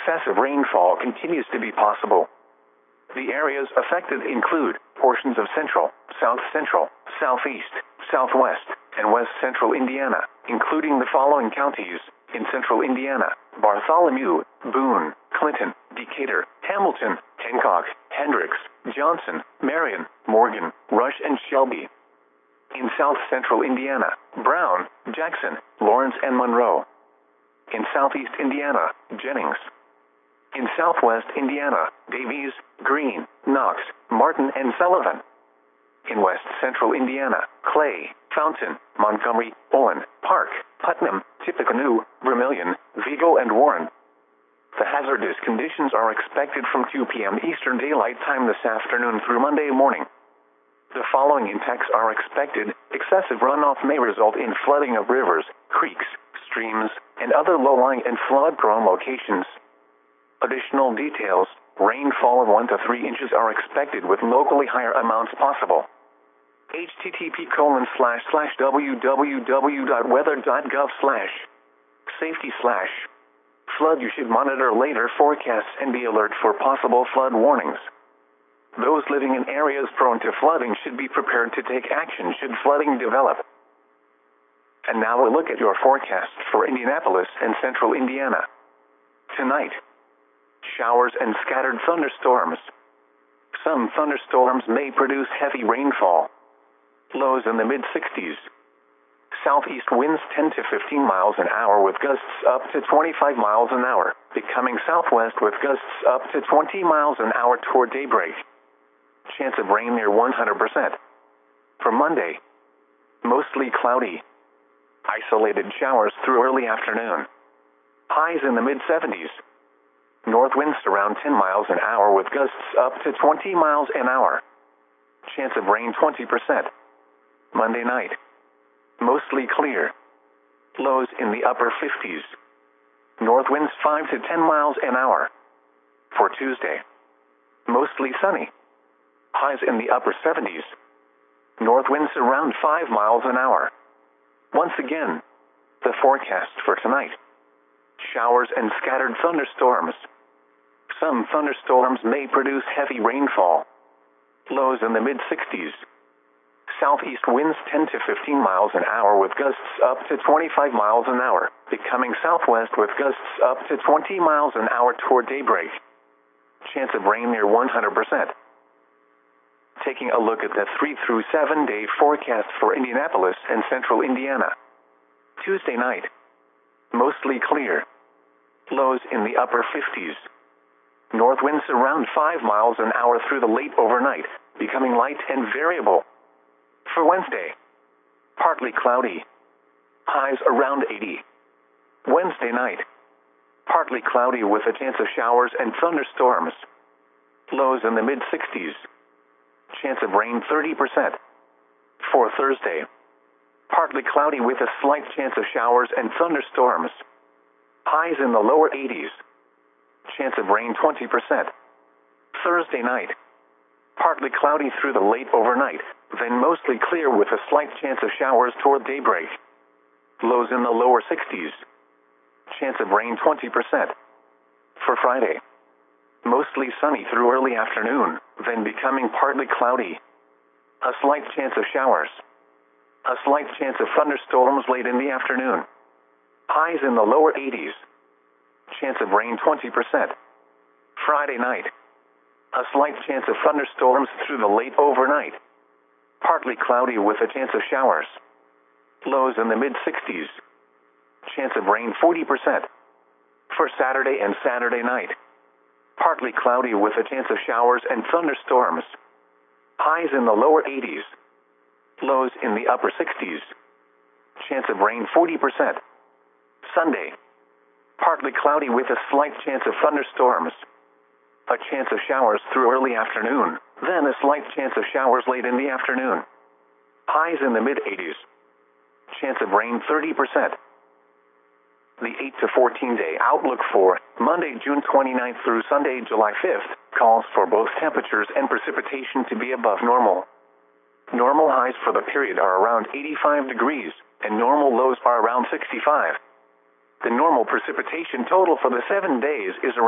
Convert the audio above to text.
excessive rainfall continues to be possible. The areas affected include portions of central, south central, southeast, southwest, and west central Indiana, including the following counties in central Indiana: Bartholomew, Boone, Clinton, Decatur, Hamilton, Hancock, Hendricks, Johnson, Marion, Morgan, Rush, and Shelby. In south central Indiana: Brown, Jackson, Lawrence, and Monroe. In southeast Indiana: Jennings. In southwest Indiana: Davies, Greene, Knox, Martin, and Sullivan. In west central Indiana: Clay, Fountain, Montgomery, Owen, Park, Putnam, Tippecanoe, Vermilion, Vigo, and Warren. The hazardous conditions are expected from 2 p.m. Eastern Daylight Time this afternoon through Monday morning. The following impacts are expected: excessive runoff may result in flooding of rivers, creeks, streams, and other low-lying and flood-prone locations. Additional details: rainfall of 1 to 3 inches are expected with locally higher amounts possible. http://www.weather.gov/safety/ flood. You should monitor later forecasts and be alert for possible flood warnings. Those living in areas prone to flooding should be prepared to take action should flooding develop. And now a look at your forecast for Indianapolis and central Indiana. Tonight: showers and scattered thunderstorms. Some thunderstorms may produce heavy rainfall. Lows in the mid-60s. Southeast winds 10 to 15 miles an hour with gusts up to 25 miles an hour, becoming southwest with gusts up to 20 miles an hour toward daybreak. Chance of rain near 100%. For Monday: mostly cloudy. Isolated showers through early afternoon. Highs in the mid-70s. North winds around 10 miles an hour with gusts up to 20 miles an hour. Chance of rain 20%. Monday night: mostly clear. Lows in the upper 50s. North winds 5 to 10 miles an hour. For Tuesday: mostly sunny. Highs in the upper 70s. North winds around 5 miles an hour. Once again, the forecast for tonight: showers and scattered thunderstorms. Some thunderstorms may produce heavy rainfall. Lows in the mid-60s. Southeast winds 10 to 15 miles an hour with gusts up to 25 miles an hour, becoming southwest with gusts up to 20 miles an hour toward daybreak. Chance of rain near 100%. Taking a look at the 3 through 7 day forecast for Indianapolis and central Indiana. Tuesday night: mostly clear. Lows in the upper 50s. North winds around 5 miles an hour through the late overnight, becoming light and variable. For Wednesday: partly cloudy. Highs around 80. Wednesday night: partly cloudy with a chance of showers and thunderstorms. Lows in the mid-60s. Chance of rain 30%. For Thursday: partly cloudy with a slight chance of showers and thunderstorms. Highs in the lower 80s. Chance of rain 20%. Thursday night: partly cloudy through the late overnight, then mostly clear with a slight chance of showers toward daybreak. Lows in the lower 60s. Chance of rain 20%. For Friday: mostly sunny through early afternoon, then becoming partly cloudy. A slight chance of showers. A slight chance of thunderstorms late in the afternoon. Highs in the lower 80s. Chance of rain 20%. Friday night: a slight chance of thunderstorms through the late overnight. Partly cloudy with a chance of showers. Lows in the mid-60s. Chance of rain 40%. For Saturday and Saturday night: partly cloudy with a chance of showers and thunderstorms. Highs in the lower 80s. Lows in the upper 60s. Chance of rain 40%. Sunday: partly cloudy with a slight chance of thunderstorms. A chance of showers through early afternoon, then a slight chance of showers late in the afternoon. Highs in the mid-80s. Chance of rain 30%. The 8 to 14 day outlook for Monday, June 29th through Sunday, July 5th, calls for both temperatures and precipitation to be above normal. Normal highs for the period are around 85 degrees, and normal lows are around 65. The normal precipitation total for the 7 days is around